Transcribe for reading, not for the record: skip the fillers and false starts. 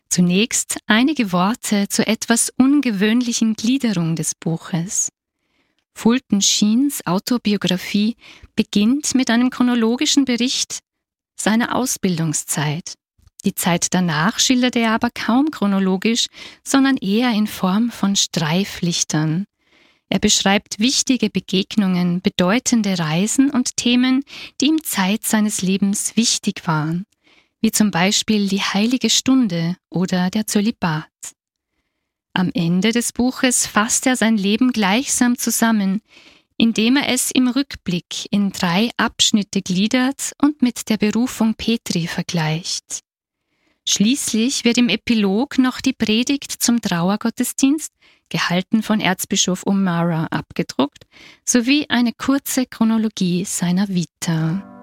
Zunächst einige Worte zur etwas ungewöhnlichen Gliederung des Buches. Fulton Sheens Autobiografie beginnt mit einem chronologischen Bericht seiner Ausbildungszeit. Die Zeit danach schildert er aber kaum chronologisch, sondern eher in Form von Streiflichtern. Er beschreibt wichtige Begegnungen, bedeutende Reisen und Themen, die ihm Zeit seines Lebens wichtig waren, wie zum Beispiel die Heilige Stunde oder der Zölibat. Am Ende des Buches fasst er sein Leben gleichsam zusammen, indem er es im Rückblick in 3 Abschnitte gliedert und mit der Berufung Petri vergleicht. Schließlich wird im Epilog noch die Predigt zum Trauergottesdienst, gehalten von Erzbischof O'Mara, abgedruckt, sowie eine kurze Chronologie seiner Vita.